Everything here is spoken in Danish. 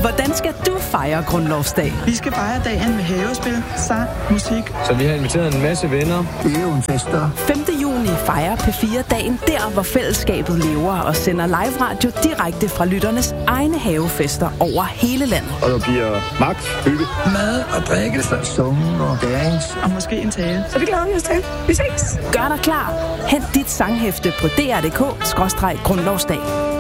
Hvordan skal du fejre grundlovsdag? Vi skal fejre dagen med havespil, sang, musik. Så vi har inviteret en masse venner. Det er jo en fester. 5. juni fejrer P4 dagen der, hvor fællesskabet lever og sender live radio direkte fra lytternes egne havefester over hele landet. Og der bliver magt, hygge, mad og drikke, sunge og dance. Og måske en tale. Så vi glæder os til. Vi ses. Gør dig klar. Hent dit sanghæfte på dr.dk/grundlovsdag.